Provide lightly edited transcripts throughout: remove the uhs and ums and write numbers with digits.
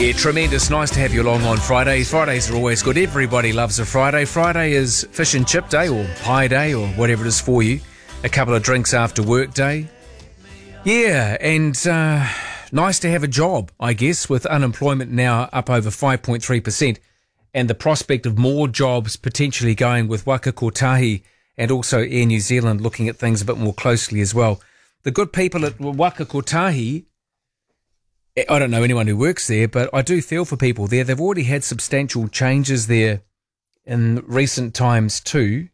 Yeah, tremendous. Nice to have you along on Fridays. Fridays are always good. Everybody loves a Friday. Friday is fish and chip day or pie day or whatever it is for you. A couple of drinks after work day. Yeah, and nice to have a job, I guess, with unemployment now up over 5.3% and the prospect of more jobs potentially going with Waka Kotahi and also Air New Zealand looking at things a bit more closely as well. The good people at Waka Kotahi, I don't know anyone who works there, but I do feel for people there. They've already had substantial changes there in recent times too.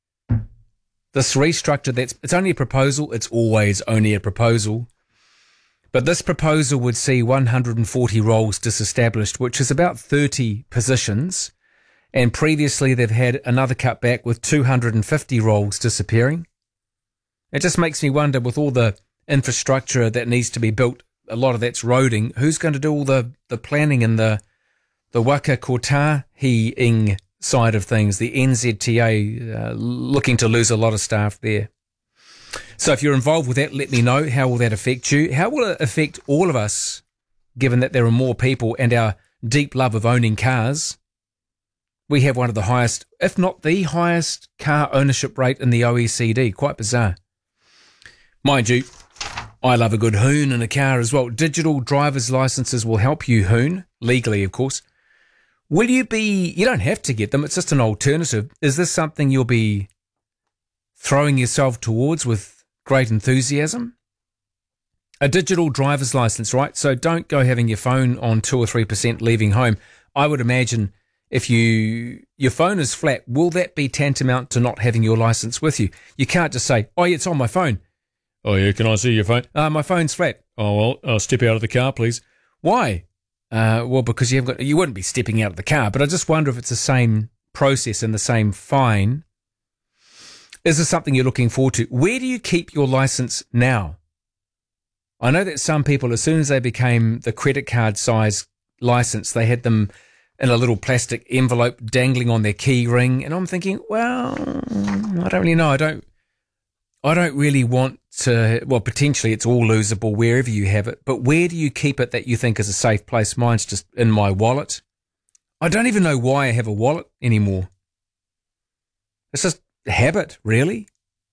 This restructure, it's only a proposal. It's always only a proposal. But this proposal would see 140 roles disestablished, which is about 30 positions. And previously they've had another cutback with 250 roles disappearing. It just makes me wonder, with all the infrastructure that needs to be built, a lot of that's roading, who's going to do all the planning and the Waka Kotahi-ing side of things, the NZTA, looking to lose a lot of staff there. So if you're involved with that, let me know. How will that affect you? How will it affect all of us, given that there are more people and our deep love of owning cars? We have one of the highest, if not the highest, car ownership rate in the OECD. Quite bizarre. Mind you, I love a good hoon in a car as well. Digital driver's licenses will help you hoon, legally of course. Will you don't have to get them, it's just an alternative. Is this something you'll be throwing yourself towards with great enthusiasm? A digital driver's license, right? So don't go having your phone on 2 or 3% leaving home. I would imagine if your phone is flat, will that be tantamount to not having your license with you? You can't just say, oh yeah, it's on my phone. Oh yeah, can I see your phone? My phone's flat. Oh well, I'll step out of the car, please. Why? Well, because you wouldn't be stepping out of the car, but I just wonder if it's the same process and the same fine. Is this something you're looking forward to? Where do you keep your license now? I know that some people, as soon as they became the credit card size license, they had them in a little plastic envelope dangling on their key ring, and I'm thinking, well, I don't really know. I don't really want to, well, potentially it's all losable wherever you have it, but where do you keep it that you think is a safe place? Mine's just in my wallet. I don't even know why I have a wallet anymore. It's just a habit, really.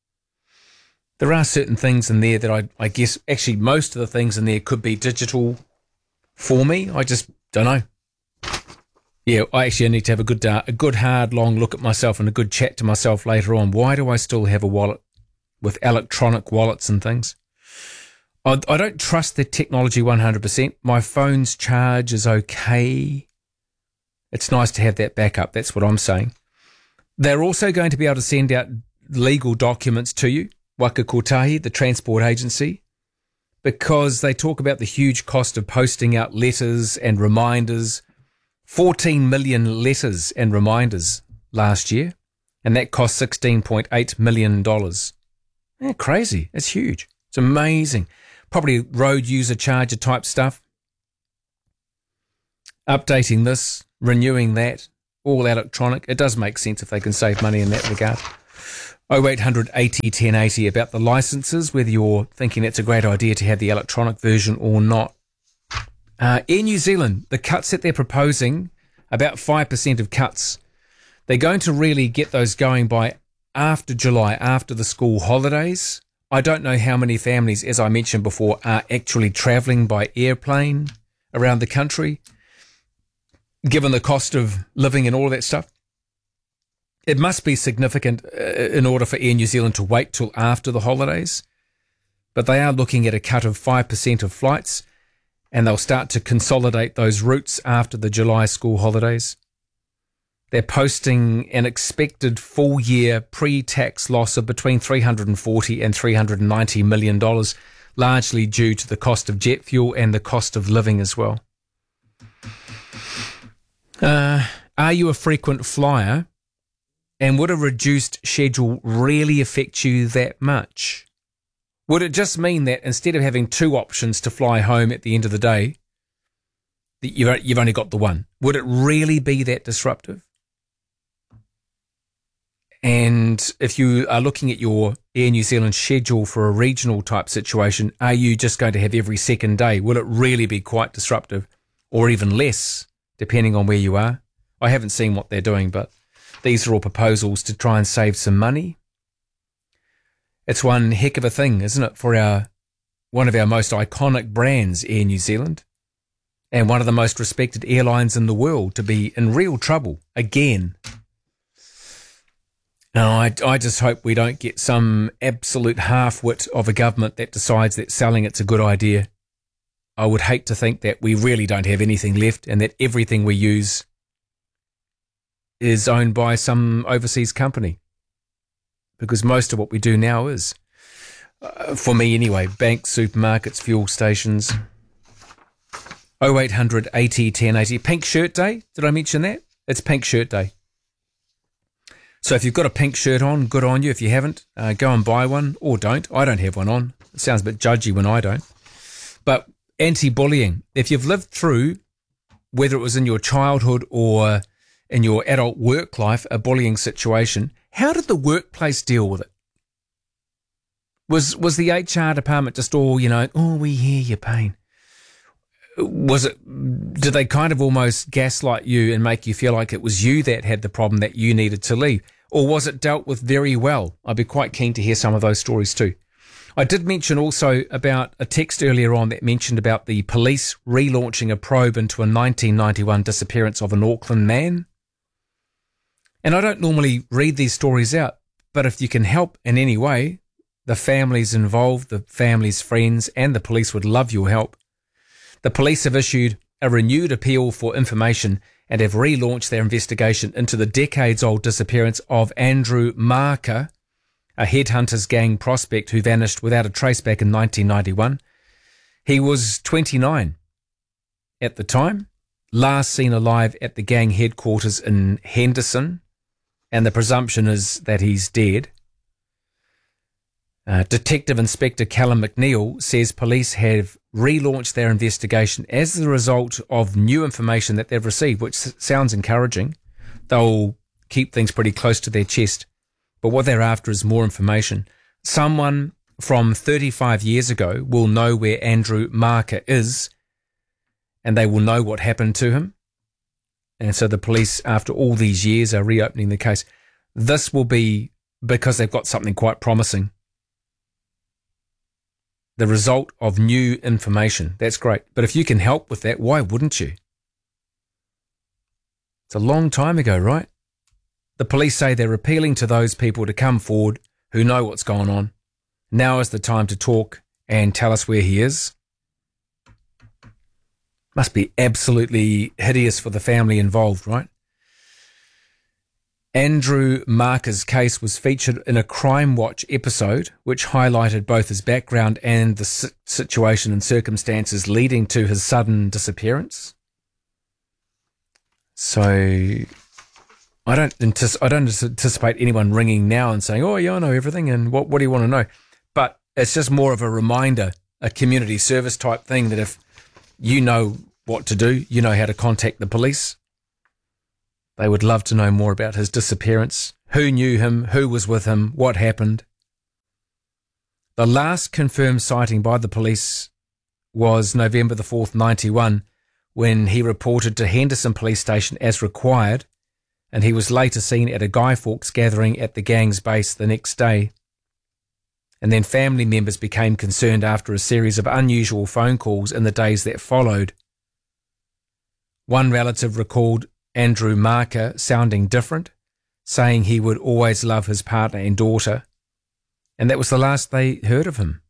There are certain things in there that I guess, actually most of the things in there could be digital for me. I just don't know. Yeah, I need to have a good hard long look at myself and a good chat to myself later on. Why do I still have a wallet with electronic wallets and things? I don't trust the technology 100%. My phone's charge is okay. It's nice to have that backup. That's what I'm saying. They're also going to be able to send out legal documents to you, Waka Kotahi, the transport agency, because they talk about the huge cost of posting out letters and reminders. 14 million letters and reminders last year, and that cost $16.8 million. Yeah, crazy. It's huge. It's amazing. Probably road user charger type stuff. Updating this, renewing that, all electronic. It does make sense if they can save money in that regard. 0800 80 1080 about the licenses, whether you're thinking it's a great idea to have the electronic version or not. Air New Zealand, the cuts that they're proposing, about 5% of cuts. They're going to really get those going by after July, after the school holidays. I don't know how many families, as I mentioned before, are actually travelling by airplane around the country, given the cost of living and all that stuff. It must be significant in order for Air New Zealand to wait till after the holidays. But they are looking at a cut of 5% of flights, and they'll start to consolidate those routes after the July school holidays. They're posting an expected full-year pre-tax loss of between $340 and $390 million, largely due to the cost of jet fuel and the cost of living as well. Are you a frequent flyer? And would a reduced schedule really affect you that much? Would it just mean that instead of having two options to fly home at the end of the day, that you've only got the one? Would it really be that disruptive? And if you are looking at your Air New Zealand schedule for a regional type situation, are you just going to have every second day? Will it really be quite disruptive? or even less, depending on where you are. I haven't seen what they're doing, but these are all proposals to try and save some money. It's one heck of a thing, isn't it, for one of our most iconic brands, Air New Zealand, and one of the most respected airlines in the world, to be in real trouble again. Now, I just hope we don't get some absolute half-wit of a government that decides that selling it's a good idea. I would hate to think that we really don't have anything left and that everything we use is owned by some overseas company. Because most of what we do now is, for me anyway, banks, supermarkets, fuel stations. 0800 80 1080. Pink Shirt Day, did I mention that? It's Pink Shirt Day. So if you've got a pink shirt on, good on you. If you haven't, go and buy one, or don't. I don't have one on. It sounds a bit judgy when I don't. But anti-bullying. If you've lived through, whether it was in your childhood or in your adult work life, a bullying situation, how did the workplace deal with it? Was the HR department just all, we hear your pain? Did they kind of almost gaslight you and make you feel like it was you that had the problem that you needed to leave? Or was it dealt with very well? I'd be quite keen to hear some of those stories too. I did mention also about a text earlier on that mentioned about the police relaunching a probe into a 1991 disappearance of an Auckland man. And I don't normally read these stories out, but if you can help in any way, the families involved, the families' friends, and the police would love your help. The police have issued a renewed appeal for information and have relaunched their investigation into the decades-old disappearance of Andrew Marker, a headhunters gang prospect who vanished without a trace back in 1991. He was 29 at the time, last seen alive at the gang headquarters in Henderson, and the presumption is that he's dead. Detective Inspector Callum McNeil says police have relaunched their investigation as a result of new information that they've received, which sounds encouraging. They'll keep things pretty close to their chest, but what they're after is more information. Someone from 35 years ago will know where Andrew Marker is, and they will know what happened to him. And so the police, after all these years, are reopening the case. This will be because they've got something quite promising. The result of new information. That's great. But if you can help with that, why wouldn't you? It's a long time ago, right? The police say they're appealing to those people to come forward who know what's going on. Now is the time to talk and tell us where he is. Must be absolutely hideous for the family involved, right? Andrew Marker's case was featured in a Crime Watch episode, which highlighted both his background and the situation and circumstances leading to his sudden disappearance. So I don't anticipate anyone ringing now and saying, "Oh, yeah, I know everything," and what do you want to know? But it's just more of a reminder, a community service type thing, that if you know what to do, you know how to contact the police. They would love to know more about his disappearance, who knew him, who was with him, what happened. The last confirmed sighting by the police was November the 4th, 91, when he reported to Henderson Police Station as required, and he was later seen at a Guy Fawkes gathering at the gang's base the next day. And then family members became concerned after a series of unusual phone calls in the days that followed. One relative recalled Andrew Marker sounding different, saying he would always love his partner and daughter, and that was the last they heard of him.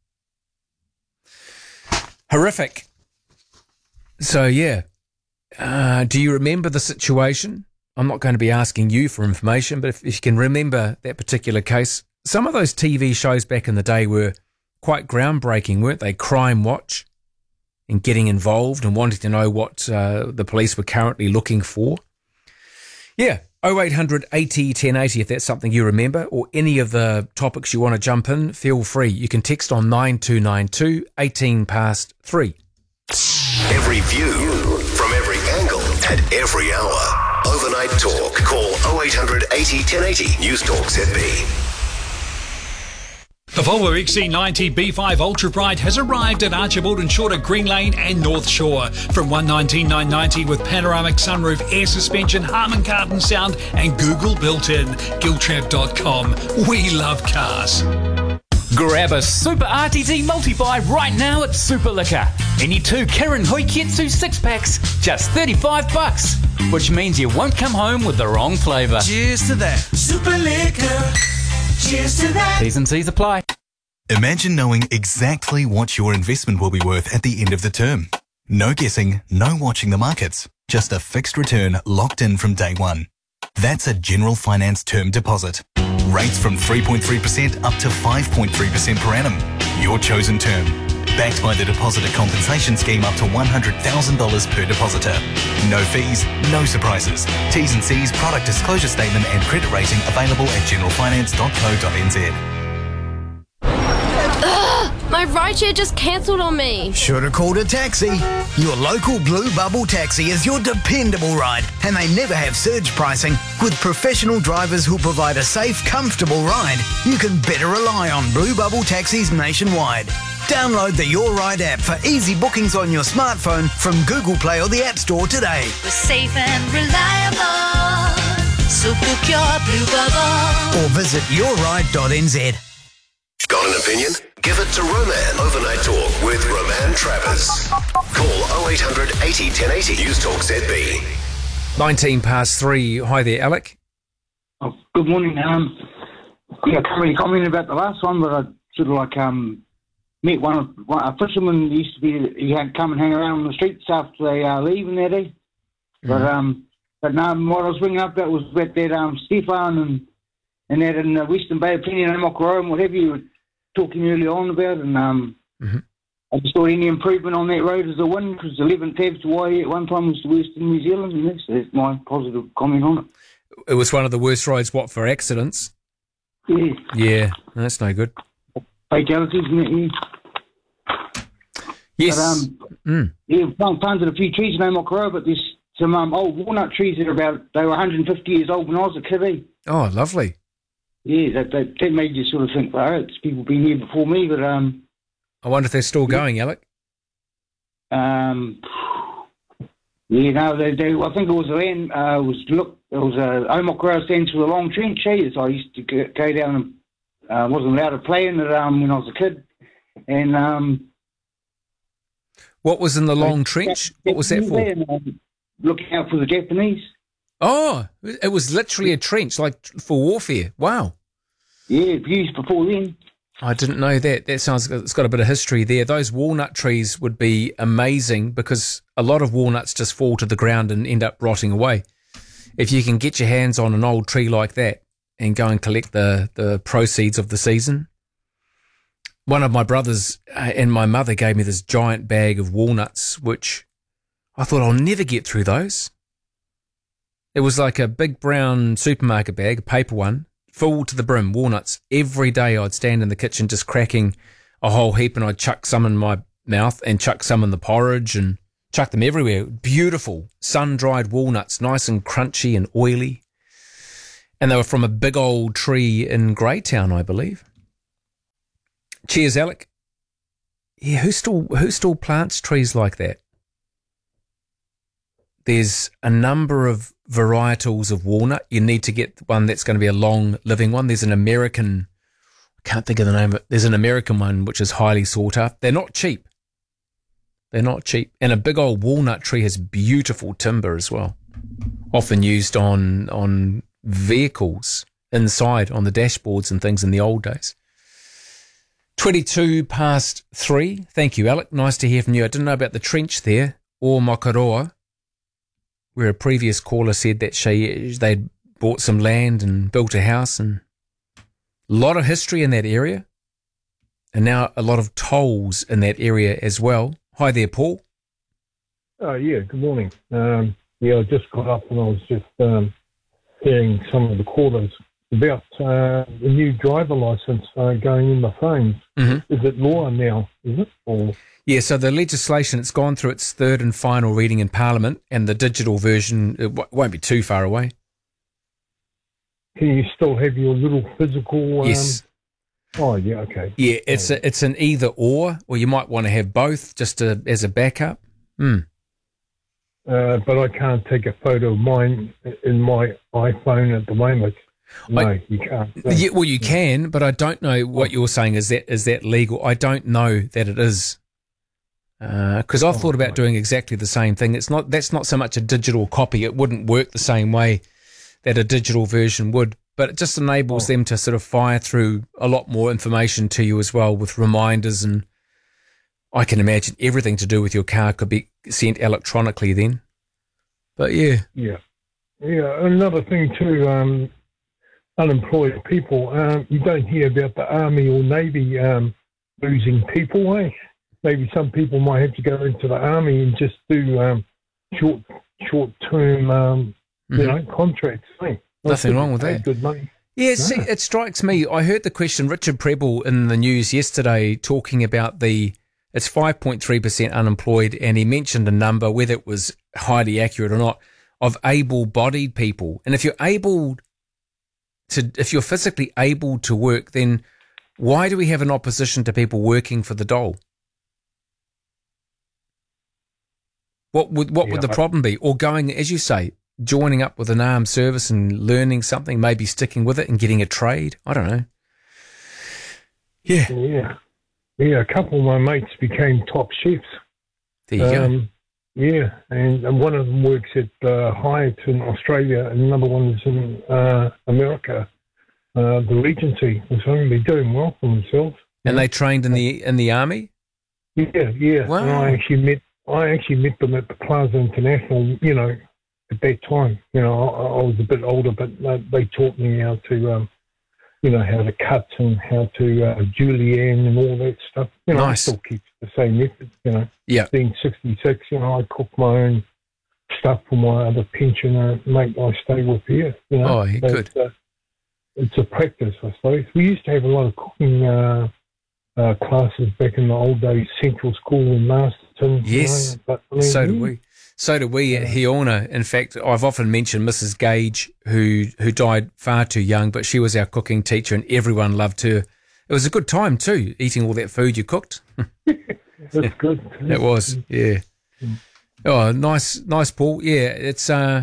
Horrific. So, yeah. Do you remember the situation? I'm not going to be asking you for information, but if you can remember that particular case, some of those TV shows back in the day were quite groundbreaking, weren't they? Crime Watch, and getting involved and wanting to know what the police were currently looking for. Yeah, 0800 80 1080 if that's something you remember, or any of the topics you want to jump in, feel free. You can text on 9292 18 past 3. Every view from every angle at every hour. Overnight Talk. Call 0800 80 1080. News Talk ZB. The Volvo XC90 B5 Ultra Bright has arrived at Archibald and Shorter Green Lane and North Shore. From $119,990 with panoramic sunroof, air suspension, Harman Kardon sound and Google built-in. Giltrap.com. We love cars. Grab a Super RTD multi-buy right now at Super Liquor. Any two Kirin Hoiketsu 6-packs, just $35, which means you won't come home with the wrong flavour. Cheers to that. Super Liquor. Cheers to that. T's and C's apply. Imagine knowing exactly what your investment will be worth at the end of the term. No guessing, no watching the markets. Just a fixed return locked in from day one. That's a General Finance term deposit. Rates from 3.3% up to 5.3% per annum. Your chosen term. Backed by the Depositor Compensation Scheme up to $100,000 per depositor. No fees, no surprises. T's and C's, product disclosure statement and credit rating available at generalfinance.co.nz. My rideshare just cancelled on me. Should have called a taxi. Your local Blue Bubble taxi is your dependable ride, and they never have surge pricing. With professional drivers who provide a safe, comfortable ride, you can better rely on Blue Bubble taxis nationwide. Download the Your Ride app for easy bookings on your smartphone from Google Play or the App Store today. We're safe and reliable, so book your Blue Bubble. Or visit yourride.nz. Got an opinion? Give it to Roman. Overnight Talk with Roman Travers. Call 0800 80 1080. Use Talk ZB. 19 past 3. Hi there, Alec. Oh, good morning. I can't really comment about the last one, but I sort of met a fisherman who used to be, he had come and hang around on the streets after they leave and that day. But no, what I was bringing up that was about that Stefan and that in the Western Bay of Plenty and Mokoro and what have you, talking earlier on about, and I just thought any improvement on that road is a win, because 11 tabs to Waihi at one time was the worst in New Zealand, and that's my positive comment on it. It was one of the worst roads, for accidents? Yeah. Yeah, that's no good. Fatalities and that, Yes. But, planted a few trees in Mokoro, but there's some old walnut trees that they were 150 years old when I was a kid, eh? Oh, lovely. Yeah, that made you sort of think, it's people been here before me, but I wonder if they're still going, Alec. I think it was the land. It was Omokoro stands for the Long Trench. So I used to go down and wasn't allowed to play in it when I was a kid. And what was in the Long Trench? What was that for? Looking out for the Japanese. Oh, it was literally a trench, like for warfare. Wow. Yeah, used before then. I didn't know that. It's got a bit of history there. Those walnut trees would be amazing, because a lot of walnuts just fall to the ground and end up rotting away. If you can get your hands on an old tree like that and go and collect the proceeds of the season. One of my brothers and my mother gave me this giant bag of walnuts, which I thought I'll never get through those. It was like a big brown supermarket bag, a paper one, full to the brim, walnuts. Every day I'd stand in the kitchen just cracking a whole heap, and I'd chuck some in my mouth and chuck some in the porridge and chuck them everywhere. Beautiful sun-dried walnuts, nice and crunchy and oily. And they were from a big old tree in Greytown, I believe. Cheers, Alec. Yeah, who still plants trees like that? There's a number of varietals of walnut. You need to get one that's going to be a long living one. There's an American, I can't think of the name of it. There's an American one which is highly sought after. They're not cheap. And a big old walnut tree has beautiful timber as well. Often used on vehicles inside, on the dashboards and things in the old days. 22 past 3. Thank you, Alec. Nice to hear from you. I didn't know about the trench there, or Makaroa, where a previous caller said that they'd bought some land and built a house, and a lot of history in that area, and now a lot of tolls in that area as well. Hi there, Paul. Yeah, good morning. I just got up and I was just hearing some of the callers about the new driver licence going in the phones. Mm-hmm. Is it law now, is it? Or... Yeah, so the legislation, it's gone through its third and final reading in Parliament, and the digital version, it won't be too far away. Can you still have your little physical... Yes. Oh, yeah, okay. Yeah, it's an either or you might want to have both just as a backup. But I can't take a photo of mine in my iPhone at the moment. No, you can't. Yeah, well, you can, but I don't know what you're saying. Is that legal? I don't know that it is. Because I've thought about doing exactly the same thing. That's not so much a digital copy. It wouldn't work the same way that a digital version would, but it just enables them to sort of fire through a lot more information to you as well with reminders, and I can imagine everything to do with your car could be sent electronically then. But yeah. Yeah. Another thing too, unemployed people, you don't hear about the Army or Navy losing people, eh? Maybe some people might have to go into the Army and just do short-term, contracts. Eh? Nothing wrong with that. Good money. Yeah, see, it strikes me. I heard the question, Richard Prebble in the news yesterday talking about it's 5.3% unemployed, and he mentioned a number, whether it was highly accurate or not, of able-bodied people. And if you're physically able to work, then why do we have an opposition to people working for the dole? What would the problem be? Or going, as you say, joining up with an armed service and learning something, maybe sticking with it and getting a trade? I don't know. Yeah. Yeah, a couple of my mates became top chefs. There you go. Yeah, and one of them works at Hyatt in Australia, and another one is in America, the Regency. So they're doing well for themselves. And they trained in the army? Yeah. Wow. And I actually met them at the Plaza International, at that time. I was a bit older, but they taught me how to, how to cut and how to julienne and all that stuff. Nice. I still keep the same method, Yeah. Being 66, I cook my own stuff for my other pensioner mate I stay with here. Oh, yeah, good. It's a practice, I suppose. We used to have a lot of cooking classes back in the old days, Central School in Masterton. Yes, but, so do we. So do we at Hiona. In fact, I've often mentioned Mrs. Gage, who died far too young, but she was our cooking teacher and everyone loved her. It was a good time too, eating all that food you cooked. That's good. It was, yeah. Oh, nice, Paul. Yeah, it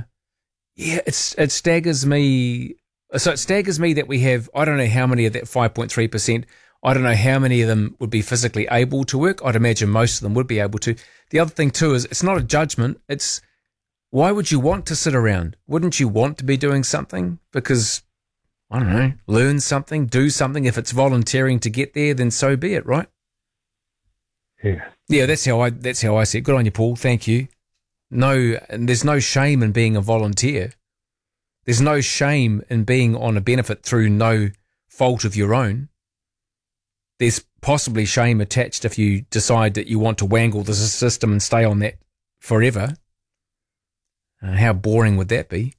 staggers me. So it staggers me that we have, I don't know how many of that 5.3%. I don't know how many of them would be physically able to work. I'd imagine most of them would be able to. The other thing too is it's not a judgment. It's why would you want to sit around? Wouldn't you want to be doing something? Because, I don't know, learn something, do something. If it's volunteering to get there, then so be it, right? Yeah. Yeah, that's how I see it. Good on you, Paul. Thank you. And there's no shame in being a volunteer. There's no shame in being on a benefit through no fault of your own. There's possibly shame attached if you decide that you want to wangle the system and stay on that forever. How boring would that be?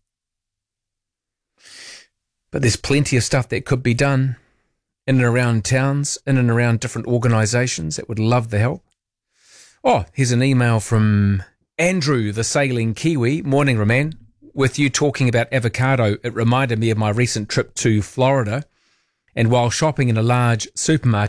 But there's plenty of stuff that could be done in and around towns, in and around different organisations that would love the help. Oh, here's an email from Andrew, the sailing Kiwi. Morning, Roman. With you talking about avocado, it reminded me of my recent trip to Florida. And while shopping in a large supermarket,